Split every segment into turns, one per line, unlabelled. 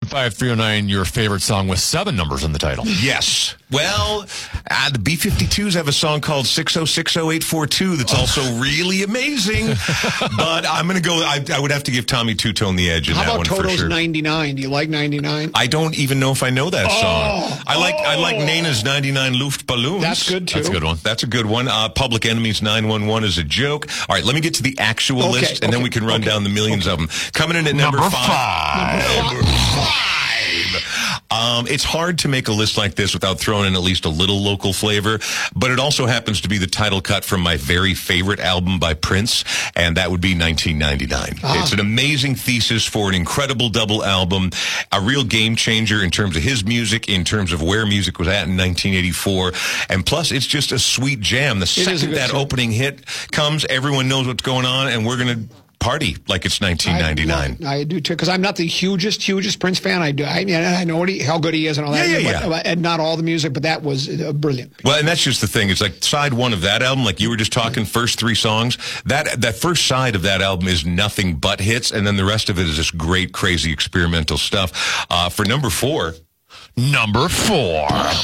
855-309, your favorite song with 7 numbers in the title.
Yes. Well, the B-52s have a song called 6060842 that's also really amazing. But I'm going to go, I would have to give Tommy Two-Tone the edge in that one for sure.
How about Toto's 99? Do you like 99?
I don't even know if I know that song. I like Nana's 99 Luftballons.
That's good, too.
That's a good one.
That's a good one. Public Enemy's 911 is a joke. All right, let me get to the actual list, and then we can run down the millions of them. Coming in at number 5. Number 5. It's hard to make a list like this without throwing in at least a little local flavor, but it also happens to be the title cut from my very favorite album by Prince, and that would be 1999. It's an amazing thesis for an incredible double album, a real game changer in terms of his music, in terms of where music was at in 1984, and plus it's just a sweet jam. The second that opening hit comes, everyone knows what's going on, and we're going to party like it's 1999.
I do too, because I'm not the hugest Prince fan. I know how good he is and all that. And not all the music, but that was brilliant.
Well, and that's just the thing. It's like side one of that album, like you were just talking, first 3 songs. That first side of that album is nothing but hits, and then the rest of it is just great, crazy experimental stuff. For number 4.
Number 4.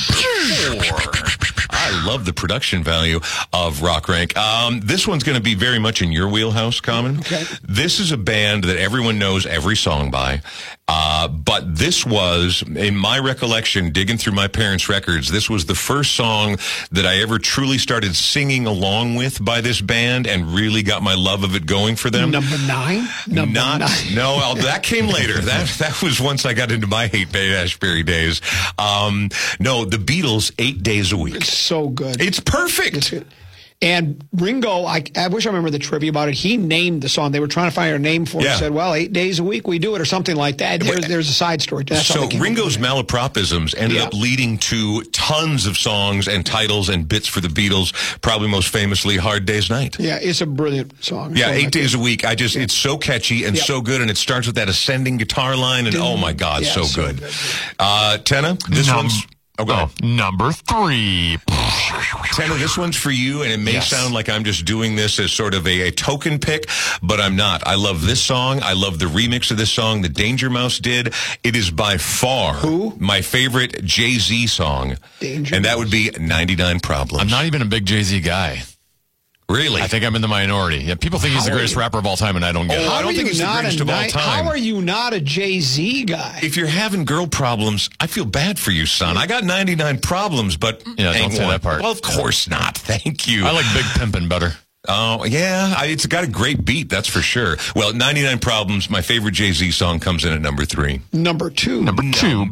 I love the production value of Rock Rank. This one's going to be very much in your wheelhouse, Common.
Okay.
This is a band that everyone knows every song by. But this was, in my recollection, digging through my parents' records, this was the first song that I ever truly started singing along with by this band and really got my love of it going for them.
Number 9?
No, that came later. That was once I got into my Haight-Ashbury days. No, the Beatles, 8 Days a Week.
It's so good.
It's perfect.
It's good. And Ringo, I wish I remember the trivia about it. He named the song. They were trying to find a name for it. He said, well, 8 days a week we do it or something like that. There's a side story.
So Ringo's malapropisms ended up leading to tons of songs and titles and bits for the Beatles, probably most famously Hard Day's Night.
Yeah, it's a brilliant song.
Yeah, 8 Days a Week. It's so catchy and so good, and it starts with that ascending guitar line, and oh my God, so good. Tenna, this one's...
number 3.
Tenna, this one's for you, and it may sound like I'm just doing this as sort of a token pick, but I'm not. I love this song. I love the remix of this song that Danger Mouse did. It is by far my favorite Jay-Z song, and that would be 99 Problems.
I'm not even a big Jay-Z guy.
Really?
I think I'm in the minority. Yeah, people think he's the greatest rapper of all time, and I don't get it.
I don't think he's the greatest of all time.
How are you not a Jay-Z guy?
If you're having girl problems, I feel bad for you, son. I got 99 problems, but
don't say that part.
Well, of course not. Thank you.
I like Big Pimpin' better.
Oh, yeah. It's got a great beat, that's for sure. Well, 99 Problems, my favorite Jay-Z song, comes in at number 3.
Number 2.
Number 2.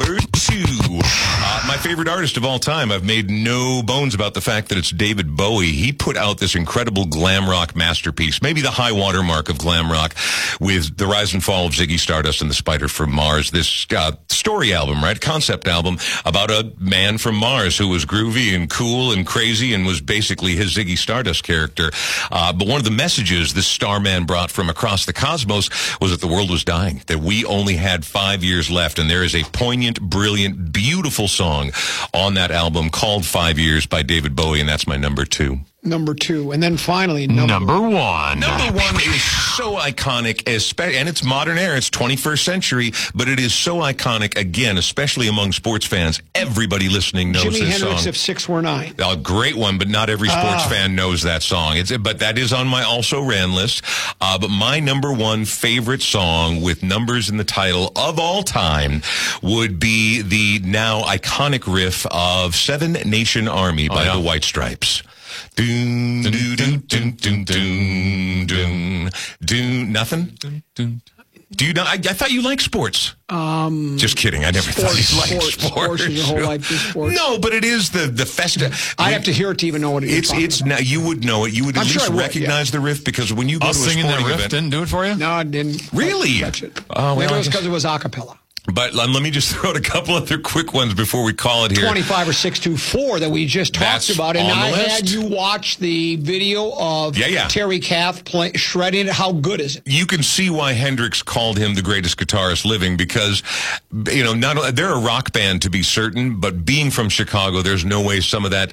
My favorite artist of all time. I've made no bones about the fact that it's David Bowie. He put out this incredible glam rock masterpiece, maybe the high water mark of glam rock, with The Rise and Fall of Ziggy Stardust and the Spider from Mars. This story album, right? Concept album about a man from Mars who was groovy and cool and crazy and was basically his Ziggy Stardust character. But one of the messages this starman brought from across the cosmos was that the world was dying, that we only had 5 years left, and there is a poignant, brilliant, beautiful song on that album called 5 Years by David Bowie, and that's my number 2.
Number 2. And then finally,
number 1.
Number 1 is so iconic, and it's modern era, it's 21st century, but it is so iconic, again, especially among sports fans. Everybody listening knows this song.
Jimi Hendrix, If 6 Were 9.
A great one, but not every sports fan knows that song. But that is on my also ran list. But my number 1 favorite song with numbers in the title of all time would be the now iconic riff of Seven Nation Army by the White Stripes. Doon, doon, doon, doon, doon, doon, doon, doon. Nothing? Do you know? I thought you liked sports. Just kidding. I never thought you liked sports.
Sports your whole life is sports.
No, but it is the festive.
I have to hear it to even know what it is.
It's now. You would know it. You would at least recognize the riff, because when you go to a sporting
singing that riff
event,
didn't do it for you.
No, it didn't.
Really?
Touch it.
Maybe
it was because it was a cappella.
But let me just throw out a couple other quick ones before we call it here.
25 or 624 that we just talked about. And I had you watch the video of Terry Kath shredding it. How good is it?
You can see why Hendrix called him the greatest guitarist living, because, they're a rock band to be certain, but being from Chicago, there's no way some of that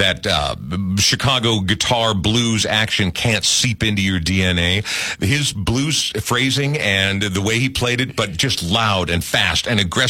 Chicago guitar blues action can't seep into your DNA. His blues phrasing and the way he played it, but just loud and fast and aggressive.